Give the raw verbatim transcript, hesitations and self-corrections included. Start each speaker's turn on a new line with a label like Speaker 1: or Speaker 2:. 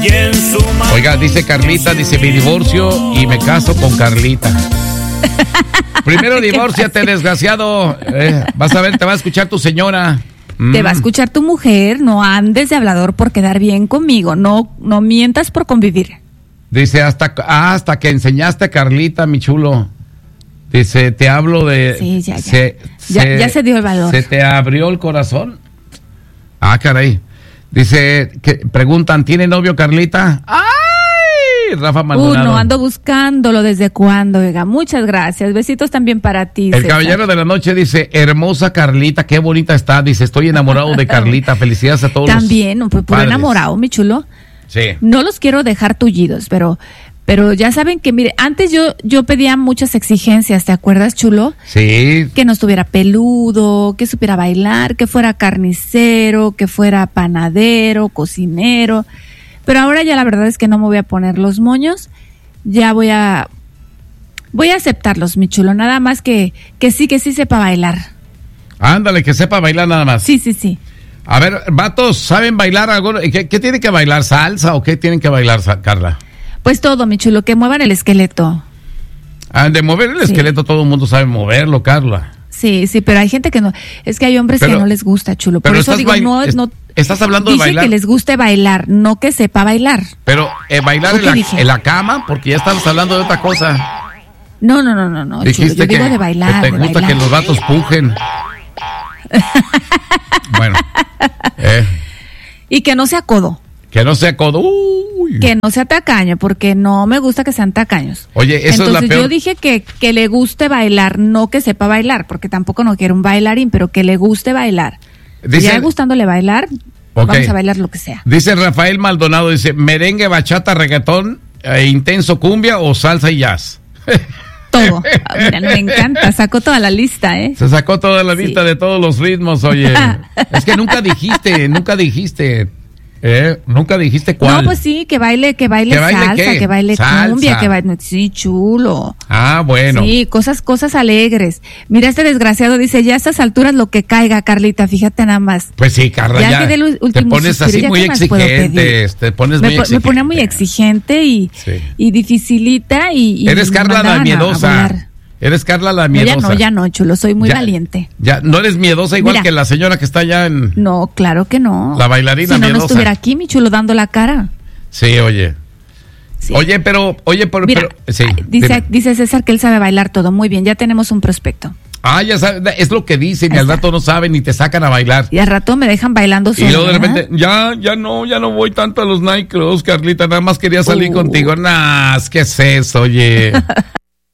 Speaker 1: Oiga, dice Carlita, dice mi divorcio y me caso con Carlita. Primero divórciate, desgraciado. Eh, vas a ver, te va a escuchar tu señora. Mm.
Speaker 2: Te va a escuchar tu mujer. No andes de hablador por quedar bien conmigo. No, no mientas por convivir.
Speaker 1: Dice, hasta, ah, hasta que enseñaste a Carlita, mi chulo. Dice, te hablo de...
Speaker 2: Sí, ya, ya.
Speaker 1: Se,
Speaker 2: ya,
Speaker 1: se,
Speaker 2: ya se dio el valor.
Speaker 1: ¿Se te abrió el corazón? Ah, caray. Dice, que preguntan, ¿tiene novio Carlita? ¡Ay! Rafa Maldonado.
Speaker 2: Uno, ando buscándolo desde cuándo, oiga. Muchas gracias. Besitos también para ti,
Speaker 1: El
Speaker 2: César.
Speaker 1: caballero de la noche dice, hermosa Carlita, qué bonita está. Dice, estoy enamorado de Carlita. Felicidades a todos.
Speaker 2: También, pues puro enamorado, mi chulo.
Speaker 1: Sí.
Speaker 2: No los quiero dejar tullidos, pero... Pero ya saben que, mire, antes yo yo pedía muchas exigencias, ¿te acuerdas, chulo?
Speaker 1: Sí.
Speaker 2: Que no estuviera peludo, que supiera bailar, que fuera carnicero, que fuera panadero, cocinero. Pero ahora ya la verdad es que no me voy a poner los moños. Ya voy a voy a aceptarlos, mi chulo. Nada más que, que sí, que sí sepa bailar.
Speaker 1: Ándale, que sepa bailar nada más.
Speaker 2: Sí, sí, sí.
Speaker 1: A ver, vatos, ¿saben bailar algo? ¿Qué, qué tienen que bailar? ¿Salsa o qué tienen que bailar, Carla?
Speaker 2: Pues todo, mi chulo, que muevan el esqueleto.
Speaker 1: Ah, de mover el sí. esqueleto todo el mundo sabe moverlo, Carla.
Speaker 2: Sí, sí, pero hay gente que no, es que hay hombres pero, que no les gusta, chulo. Por eso digo, no,
Speaker 1: es,
Speaker 2: no.
Speaker 1: Estás hablando de bailar.
Speaker 2: Dice que les guste bailar, no que sepa bailar.
Speaker 1: Pero eh, bailar en la, en la cama, porque ya estamos hablando de otra cosa.
Speaker 2: No, no, no, no, no.
Speaker 1: Dijiste
Speaker 2: chulo, yo
Speaker 1: que,
Speaker 2: digo de bailar.
Speaker 1: Que te
Speaker 2: de
Speaker 1: gusta
Speaker 2: bailar.
Speaker 1: que los vatos pujen. Bueno. Eh.
Speaker 2: Y que no sea codo.
Speaker 1: Que no sea codo. Uy.
Speaker 2: Que no sea tacaño, porque no me gusta que sean tacaños.
Speaker 1: Oye, eso
Speaker 2: Entonces,
Speaker 1: es la peor.
Speaker 2: yo dije que, que le guste bailar, no que sepa bailar, porque tampoco no quiero un bailarín, pero que le guste bailar. Dice, ya gustándole bailar, okay. Vamos a bailar lo que sea.
Speaker 1: Dice Rafael Maldonado, dice, merengue, bachata, reggaetón, eh, intenso, cumbia o salsa y jazz.
Speaker 2: Todo. Mira, me encanta, sacó toda la lista, ¿eh?
Speaker 1: Se sacó toda la lista sí. de todos los ritmos, oye. Es que nunca dijiste, nunca dijiste... Eh, nunca dijiste cuál.
Speaker 2: No, pues sí, que baile, que baile, ¿Que baile salsa, qué? que baile salsa. Cumbia, que baile, sí, chulo.
Speaker 1: Ah, bueno.
Speaker 2: Sí, cosas, cosas alegres. Mira, este desgraciado dice, ya a estas alturas lo que caiga, Carlita, fíjate nada más.
Speaker 1: Pues sí, Carla, ya, ya el último te pones suspiro, así muy exigente, te pones
Speaker 2: me,
Speaker 1: muy exigente.
Speaker 2: Me pone muy exigente y, sí. y dificilita y, y
Speaker 1: eres Carla la miedosa. Eres Carla la miedosa.
Speaker 2: No, ya no, ya no, chulo, soy muy
Speaker 1: ya,
Speaker 2: valiente.
Speaker 1: Ya, no eres miedosa igual Mira, que la señora que está allá en...
Speaker 2: No, claro que no.
Speaker 1: La bailarina
Speaker 2: si no,
Speaker 1: miedosa.
Speaker 2: no estuviera aquí, mi chulo, dando la cara.
Speaker 1: Sí, oye. Sí. Oye, pero, oye, pero...
Speaker 2: Mira,
Speaker 1: pero sí,
Speaker 2: dice, dice César que él sabe bailar todo. Muy bien, ya tenemos un prospecto.
Speaker 1: Ah, ya sabes, es lo que dicen y al rato no saben ni te sacan a bailar.
Speaker 2: Y al rato me dejan bailando solo.
Speaker 1: Y luego de repente, ya, ya no, ya no voy tanto a los nightclubs, Carlita, nada más quería salir uh. contigo. Nah, ¿qué es eso, oye?